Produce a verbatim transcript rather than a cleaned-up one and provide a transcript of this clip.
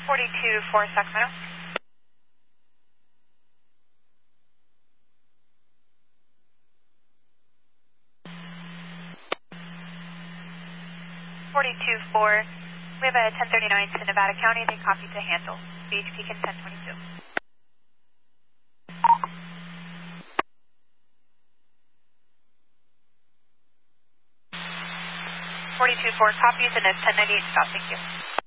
forty-two four Sacramento. forty-two four. We have a ten thirty-nine to Nevada County. They copy to handle. B H P can ten twenty-two. forty-two four copies and a ten ninety-eight stop. Thank you.